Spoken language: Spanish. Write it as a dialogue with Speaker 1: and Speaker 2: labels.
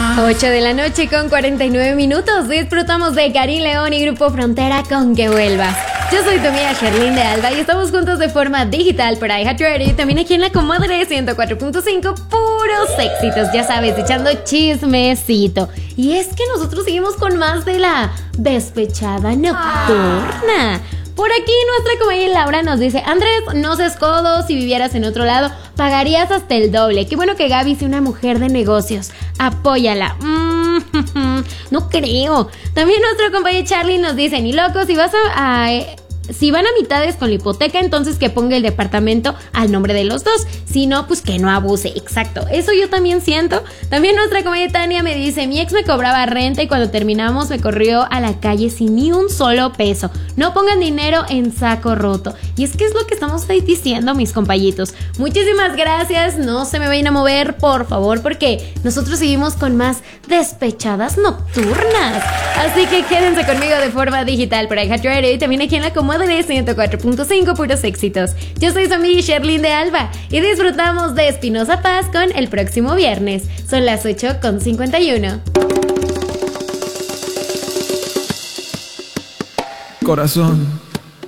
Speaker 1: 8 de la noche con 49 minutos. Disfrutamos de Karim León y Grupo Frontera con Que Vuelvas. Yo soy tu amiga Sherlyn de Alba y estamos juntos de forma digital por iHeartRadio y también aquí en la Comadre 104.5, puros éxitos, ya sabes, echando chismecito. Y es que nosotros seguimos con más de la despechada nocturna. Por aquí nuestra compañera Laura nos dice: Andrés, no seas codo, si vivieras en otro lado pagarías hasta el doble. Qué bueno que Gaby sea una mujer de negocios, apóyala. No creo. También nuestro compañero Charlie nos dice: ni loco, si van a mitades con la hipoteca, entonces que ponga el departamento al nombre de los dos. Si no, pues que no abuse. Exacto, eso yo también siento. También nuestra compañera Tania me dice: mi ex me cobraba renta y cuando terminamos me corrió a la calle sin ni un solo peso. No pongan dinero en saco roto. Y es que es lo que estamos ahí diciendo, mis compañitos. Muchísimas gracias. No se me vayan a mover, por favor, porque nosotros seguimos con más despechadas nocturnas. Así que quédense conmigo de forma digital por iHeartRadio y también aquí en la Comadre de 104.5, puros éxitos. Yo soy su amiga Sherlyn de Alba y disfrutamos de Espinosa Paz con el próximo viernes. Son las 8:51.
Speaker 2: Corazón,